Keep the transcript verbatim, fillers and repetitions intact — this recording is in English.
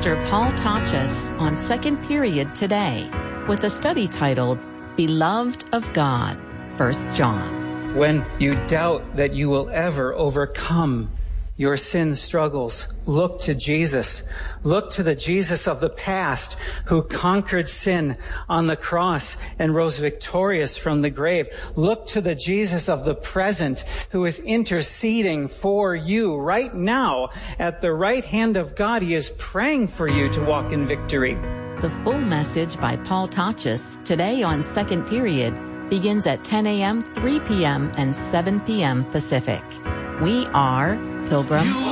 Pastor Paul Tachus on Second Period today with a study titled, Beloved of God, First John. When you doubt that you will ever overcome your sin struggles, look to Jesus. Look to the Jesus of the past who conquered sin on the cross and rose victorious from the grave. Look to the Jesus of the present who is interceding for you right now at the right hand of God. He is praying for you to walk in victory. The full message by Paul Tachus today on Second Period begins at ten a.m., three p.m., and seven p.m. Pacific. We are Pilgrim